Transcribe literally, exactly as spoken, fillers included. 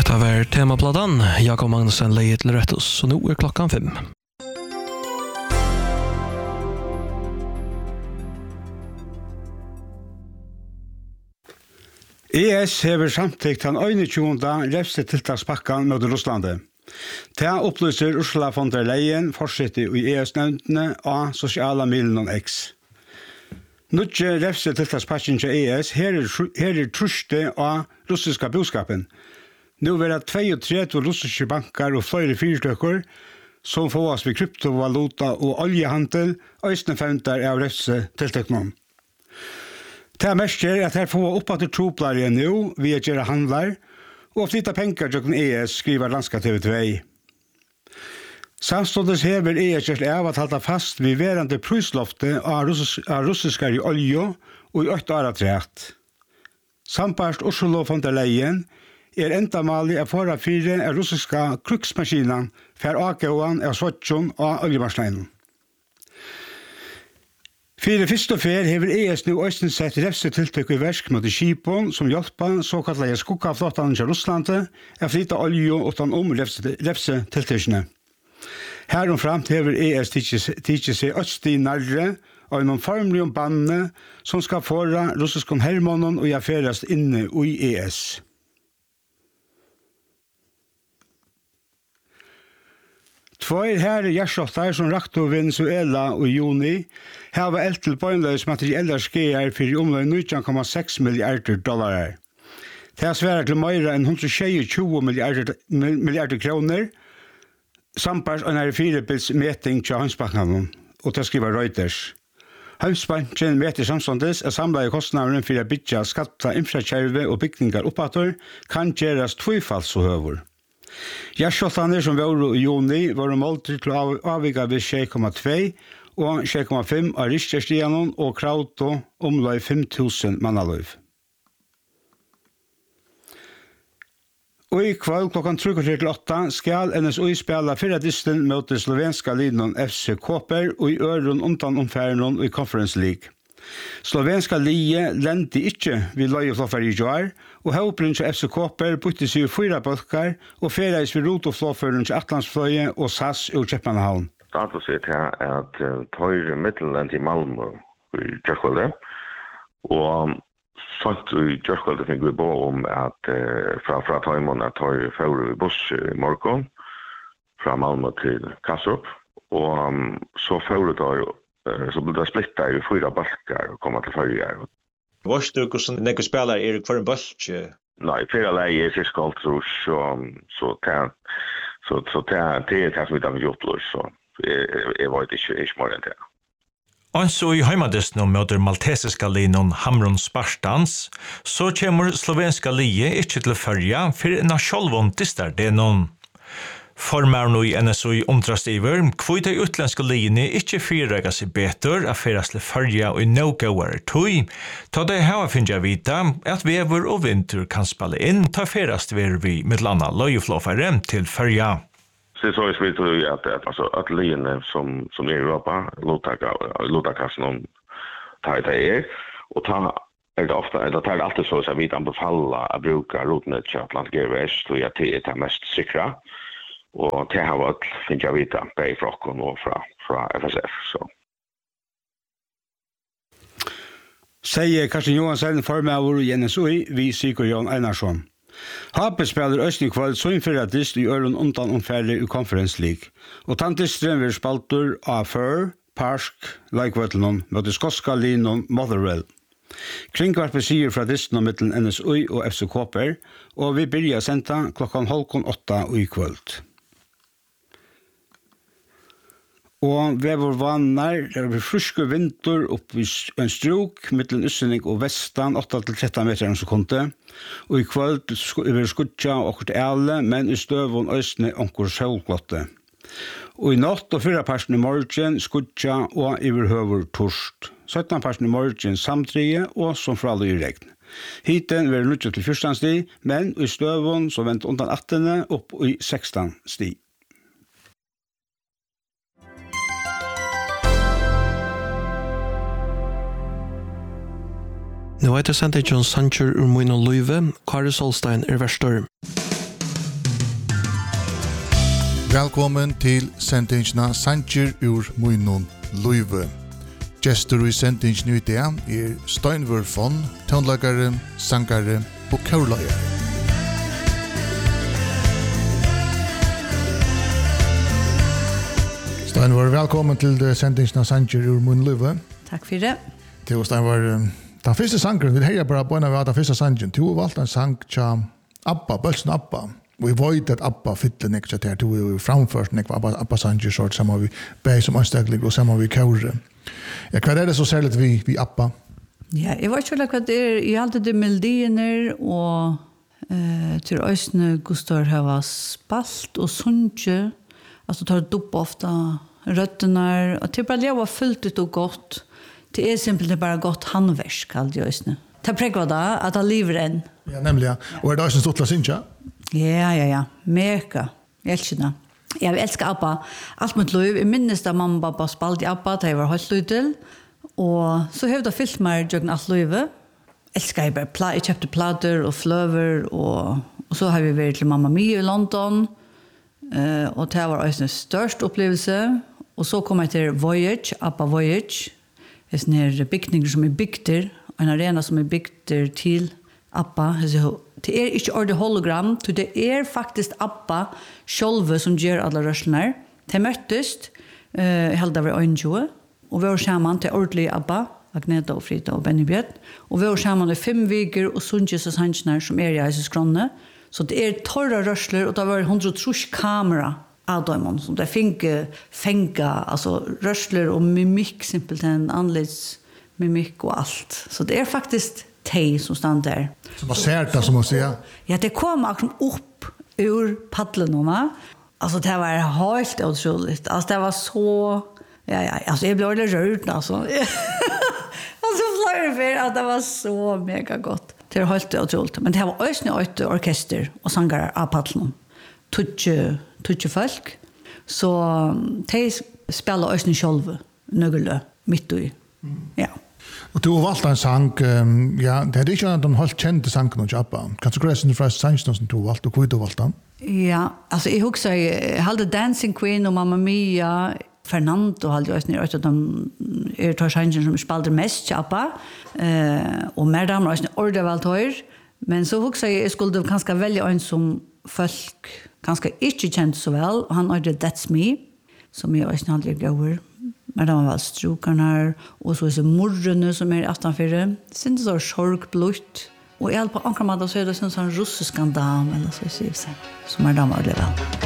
Det var temaplattan. Jakob Magnussen lejer till rättos, så nu är klockan fem. E S hever samtidigt den einogtjúgunda lefste tiltakspakkan mot Russlandet. Det opplyser Ursula von der Leyen, forsette i E S-nevndene av sosiale middelen X. Nutje lefste tiltakspakken til E S her er truste av russiska boskapen. Nu vil det trettio russiske banker og flere fyrtøkker som fås ved kryptovaluta og oljehandel, øyne femter av lefste tiltakene. Det mest at her får opp at det troplare nå ved å gjøre handler, og flytta penger til E S, skriver Landska T V två. Samståndes hever E S gjort av at halda fast ved verande prislofte av, russisk, av russiska i olje og i åtte år trekt. Samparst Ursula von der Leyen er enda malig av forra fire av russiska kruksmaskinen for avgåan av svartjon og oljemarskneinen. For det første fer hever E S nu også sett refse tiltak i versk mot skipon som hjelper såkallade skuggaflåttan til Russlandet å flytta olje utan om refse tiltakene. Heromframt hever E S tidsi seg østi nærre av noen formlige banne som skal fåra russiske hermånen og affærast inne i E S. Tvær herre gjerstoftar som rakt over Venezuela i juni har vært til bøgnløs materieller skeier for omlag nitton komma seks milliarder dollar. Det har svært til mer enn one hundred twenty-two milliarder, milliarder kroner, sampars en her firebils meting til Hansbanken, og det skriver Reuters. Hansbanken meter samståndes er samlet i kostnaderen for å bytja skatta infrakjerve og bygningar oppator kan gjøres tvøyfalls og høver. Gjerstoftaner som var i juni var målt til å avvika ved sju komma två og sju komma fem av Riksjærstianen og krauto omlag fem tusen mannaløyv. Og i kvall klokkan tre til åtta skal N S U spela fyrra disten mot det slovenska linon F C Koper og i øren undan omfæren i Conference League. Slovenska lie lente ikke vid løyeflåfer i år, og høyprinn til F C Koper bytte seg i fyra bølkar og fereis ved rotoflåføren til Atlantsfløye og S A S og Kjepmanhavn. Status er til at tøyre middelend i Malmö i Kjørskvalde, og sånt i Kjørskvalde fikk vi på om at fra, fra Tøymon at tøyre fører i buss i morgen fra Malmö til Kastrup, og så fører tøyre så blir det splittet i fyra balkar og kommer til førjer. Vars du hvordan nekker spiller er hver en balk? Nei, fyra leie er fisk alt så så det så så det er det som vi har gjort så jeg vet ikke ikke mer enn det. Altså i heimadisten om møter maltesiska linon Hamrun Spartans, så kommer slovenska lie ikke til førja for nasjolvon distar det noen. Formaren i N S U omtrastiver, hvor de utländska linjene ikke fyrrega seg betur av fyrasle farja og no-goer tøy, ta de hava finja vita at vever og vinter kan spille inn, ta fyrast ver vi med landa løyeflåfare til farja. Så så är det ju att alltså att linjen som som är i Europa låtaka låtakassen om ta det är och ta är det ofta eller tar alltid så så vi anbefaller att bruka rotnet till Atlantic Airways så att det är mest säkra. Og det har vært, finner jeg vite, bare fra oss og fra, fra F S F. Så. Sier Karsten Johansen, formøver i N S U, vi Sigurd Jon Einarsson. Hape spiller Østning kveld så innfører dist i øren undan omfærlig i Conference League. Og tantistren vil spalter av Før, Parsk, Laikvøtlenon, med det skotska linon Motherwell. Kringkvarpet sier fra disten om mittelen N S U og F C Koper, og vi begynner senta klokkan halvkon åtta i kveld. Og ved vår vannar, det er friske vinter opp i en strok, mittelen Østning og Vestan, åtta til tretton meter en sekunde. Og i kveld er vi skutja okkur til alle, men i støvun Østning onkur sjølglotte. Og i natt og fyrra parten i morgen skutja og iverhøver torst. sytten parten i morgen samtrige og som fralle i regn. Hiten vil nutja til fjorten sti, men i støvun så vent undan attene opp i sekstan sti. Nu er det sendt John Sancher ur Moino Løyve, Kari Solstein er verstor. Velkommen til sendingsna Sanger ur Munnen Løyve. Gestur i sendingen i dag er Steinvor von, tonlagare, sangare og kaurlagare. Steinvor, velkommen til sendingsna Sanger ur Munnen Løyve. Takk for det. Til Steinvor, den første sangeren, vi heier bare på en av den første sangeren. Du har valgt en sang til Abba, Bølsen Abba. Vi vet at Abba fyller nekst at her, du er jo framført nekst Abba, Abba Sanger sort, sammen vi bæg som anstaklig og sammen vi kaure. Ja, hva er det så særlig vi, vi Abba? Ja, jeg vet ikke hva det er, jeg har alltid de melodiener og uh, til Øysene Gustav har spalt og sunge, altså tar dupp ofta røttene, og til bare leva fullt ut og godt. Det er simpelthen bare godt handversk, kallt i Øysene. Det prekva da, at han lever enn. Ja, nemlig, ja. Og er det Øysene stort til å synge? Ja, ja, ja. Mega. Jeg elsker det. Jeg elsker Abba. Alt mitt liv. Jeg minnes da mamma og pappa spalte i Abba, da jeg var holdt lydel. Og så har jeg fylt meg gjøkken alt livet. Elsker jeg bare. Jeg kjøpte plater og fløver, og, og så har vi vært til Mamma Mia i London. Uh, og det var også en størst opplevelse. Og så kom jeg til Voyage, Abba Voyage. Det er sånne bygninger som er bygter, en arena som er bygter til Abba. Det er ikke ordet hologram, det er faktisk Abba sjølve som gjør alle rørslene. De møttes, uh, helt av øynene, og vi var sammen til ordentlig Abba, Agneta og Frida og Benny Bjørn, og vi var sammen i fem viker og sunnkjes og sannsjoner som er i Eiserskrone. Så det er torre rørsler, og det var hundre trus kamera av dem, som det finner fenga, altså rørsler og mimikk, simpelthen, annerledes mimikk og alt. Så det er faktisk teg som stand der. Som var særta, som man sier. Ja, det kom akkurat opp ur paddlen. Altså, det var helt utroligt. Altså, det var så... Ja, ja, altså, jeg ble ordentlig rørt, altså. Altså, flere for at det var så mega godt. Det var helt utroligt. Men det var også et orkester og sangere av paddlen. Tutsi, tutsi folk. Så de spiller også selv nøgle midt i. Ja. Og du har valgt en sang, um, ja, det er ikke en av de helt kjente sangene til Abba. Kan du gresse den fra sangen som du har valgt, og hvor du har valgt den? Ja, altså jeg husker, jeg hadde Dancing Queen og Mamma Mia, Fernando hadde jeg også, og de er tar sangen som spalter mest til Abba, uh, og mer damer også ordet valgt høyre, men så husker jeg, jeg skulle kanskje velge en som folk kanskje ikke kjente så vel, og han ordet That's Me, som jeg også aldri gleder. Men det var strukarna, og så er det morrene som er aftanfyrre. Det synes så sorgblutt. Og jeg på anker måte så er det en sånn russisk skandal, eller så sier jeg, som er damer å leve.